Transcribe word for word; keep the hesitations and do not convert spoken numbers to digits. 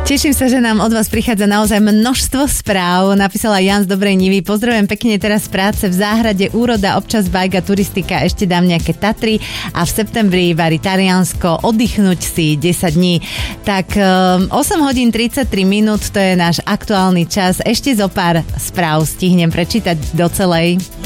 Teším sa, že nám od vás prichádza naozaj množstvo správ. Napísala Jan z Dobrej Nivy. Pozdravujem pekne teraz z práce v záhrade, úroda, občas bajk a turistika. Ešte dám nejaké Tatry a v septembri varí Taliansko, oddychnúť si desať dní. Tak osem hodín tridsaťtri minút, to je náš aktuálny čas. Ešte zo pár správ stihnem prečítať do celej.